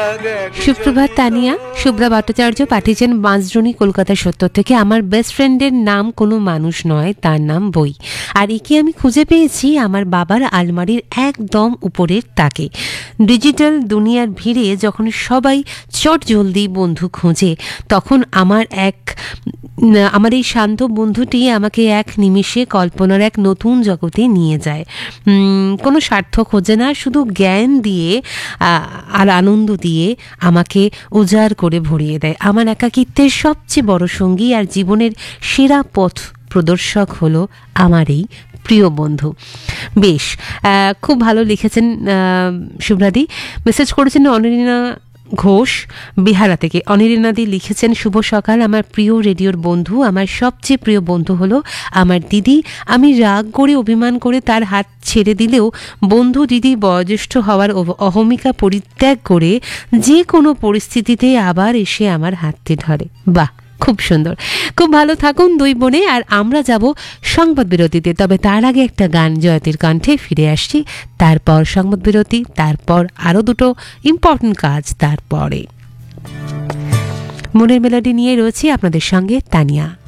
সুপ্রভাত তানিয়া। শুভ্রা ভট্টাচার্য পাঠিয়েছেন বাঁশদ্রোণী, কলকাতা 70 থেকে। আমার বেস্ট ফ্রেন্ডের নাম কোনো মানুষ নয়, তার নাম বই। আর একে আমি খুঁজে পেয়েছি আমার বাবার আলমারির একদম উপরের তাকে। ডিজিটাল দুনিয়ার ভিড়ে যখন সবাই চট জলদি বন্ধু খোঁজে, তখন আমার এই শান্ত বন্ধুটি আমাকে এক নিমিষে কল্পনার এক নতুন জগতে নিয়ে যায়। কোনো স্বার্থ খোঁজে না, শুধু জ্ঞান দিয়ে আর আনন্দ দিয়ে আমাকে উজাড় করে ভরিয়ে দেয়। আমার একাকিত্বের সবচেয়ে বড় সঙ্গী আর জীবনের সেরা পথ প্রদর্শক হলো আমার এই প্রিয় বন্ধু। বেশ, খুব ভালো লিখেছেন শুভ্রাদি। মেসেজ করেছেন অনিরিনা ঘোষ বিহারা থেকে। অনিরিনাদি লিখেছেন, শুভ সকাল আমার প্রিয় রেডিওর বন্ধু। আমার সবচেয়ে প্রিয় বন্ধু হলো আমার দিদি। আমি রাগ করে অভিমান করে তার হাত ছেড়ে দিলেও বন্ধু দিদি বয়োজ্যেষ্ঠ হওয়ার অহমিকা পরিত্যাগ করে যে কোনো পরিস্থিতিতে আবার এসে আমার হাতটি ধরে। বাহ, খুব সুন্দর। খুব ভালো থাকুন দুই বোনে। আর আমরা যাব সংবাদ বিরতিতে, তবে তার আগে একটা গান জয়তীর কণ্ঠে ফিরে আসছি। তারপর সংবাদ বিরতি, তারপর আরও দুটো ইম্পর্টেন্ট কাজ, তারপরে মনের মেলোডি নিয়ে রয়েছে আপনাদের সঙ্গে তানিয়া।